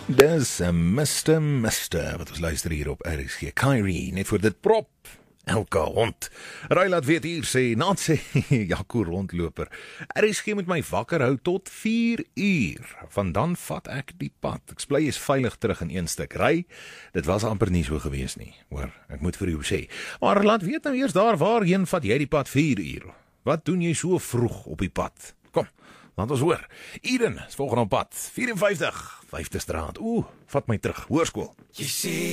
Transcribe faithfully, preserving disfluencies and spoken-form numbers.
Dis 'n mister mister wat ons luister hier op R S G. Kyrie, net voor dit prop. Elke hond. Ry laat weet hier sê, naat sê, Jaco rondloper. R S G moet my wakker hou tot vier uur. Van dan vat ek die pad. Ek bly is veilig terug in een stuk ry. Dit was amper nie so gewees nie, hoor. Ek moet vir jou sê. Maar laat weet nou eers daar, waarheen vat jy die pad vier uur? Wat doen jy so vroeg op die pad? Kom, laat ons hoor. Eden is volgende op pad. vyf vyf, vyfde straat. Oeh, vat my terug. Hoërskool. You see